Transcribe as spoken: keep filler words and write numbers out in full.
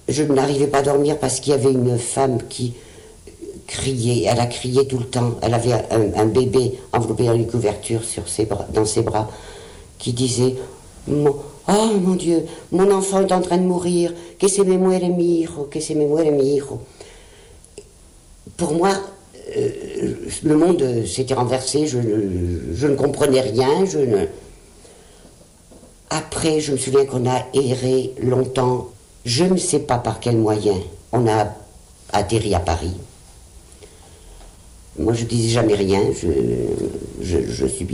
je n'arrivais pas à dormir parce qu'il y avait une femme qui criait, elle a crié tout le temps, elle avait un, un bébé enveloppé dans une couverture sur ses bras, dans ses bras, qui disait mon, oh mon Dieu, mon enfant est en train de mourir, que se me muere mi hijo, que se me muere mi hijo. Pour moi, euh, le monde s'était renversé, je, je ne comprenais rien, je ne... Après, je me souviens qu'on a erré longtemps, je ne sais pas par quel moyen, on a atterri à Paris. Moi, je disais jamais rien, je, je, je subissais.